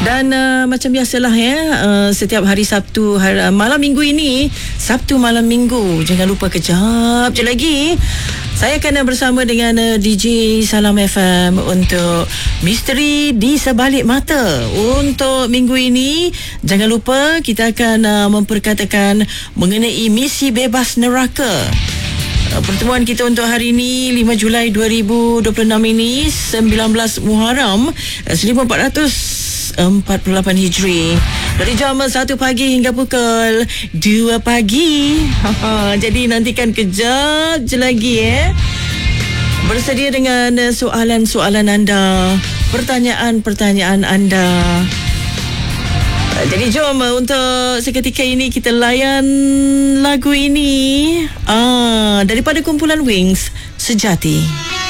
Dan macam biasalah ya, setiap hari Sabtu malam minggu ini, Sabtu malam minggu, jangan lupa kejap je lagi saya akan bersama dengan DJ Salam FM untuk Misteri di Sebalik Mata. Untuk minggu ini, jangan lupa kita akan memperkatakan mengenai misi bebas neraka. Pertemuan kita untuk hari ini 5 Julai 2026 ini 19 Muharram 1448 Hijri, dari jam 1 pagi hingga pukul 2 pagi. Jadi nantikan kejap je lagi bersedia dengan soalan-soalan anda, pertanyaan-pertanyaan anda. Jadi jom untuk seketika ini kita layan lagu ini daripada kumpulan Wings, Sejati.